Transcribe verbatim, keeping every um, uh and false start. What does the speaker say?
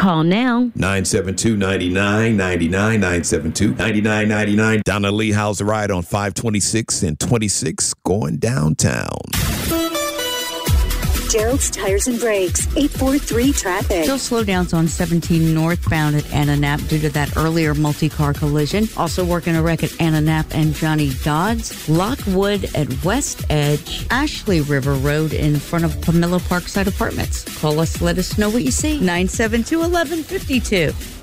Call now. nine seven two, nine nine nine nine, nine seven two, nine nine nine nine. Down at Lee, how's the ride on five twenty-six and twenty-six going downtown? Gerald's Tires and Brakes, eight four three traffic. Still slowdowns on seventeen northbound at Ananap due to that earlier multi-car collision. Also working a wreck at Ananap and Johnny Dodds. Lockwood at West Edge. Ashley River Road in front of Pamela Parkside Apartments. Call us, let us know what you see. nine seven two, one one five two.